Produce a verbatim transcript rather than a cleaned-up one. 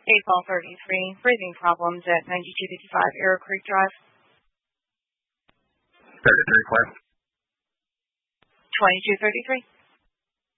eight ball thirty-three, breathing problems at ninety-two fifty-five Arrow Creek Drive. thirty-three, clear. twenty-two thirty-three.